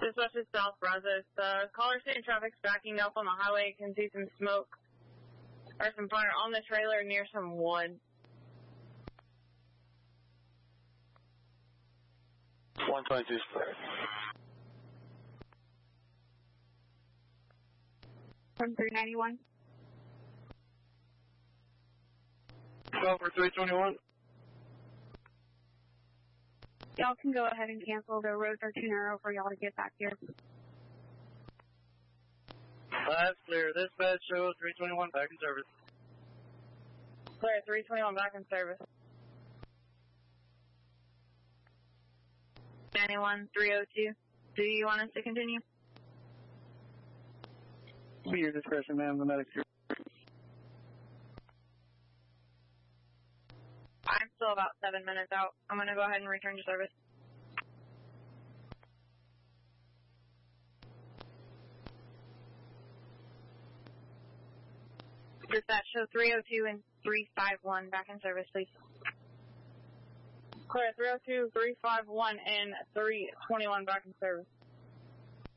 Dispatch is South Brazos. The caller saying traffic's backing up on the highway. Can see some smoke or some fire on the trailer near some wood. 122 is clear. 1391. Over 321. Y'all can go ahead and cancel. The roads are too narrow for y'all to get back here. That's clear. Dispatch show 321 back in service. Clear, 321 back in service. 91-302. Do you want us to continue? Be your discretion, ma'am. The medic's here. I'm still about 7 minutes out. I'm going to go ahead and return to service. Dispatch show 302 and 351 back in service, please. Clear, 302, 351, and 321 back in service.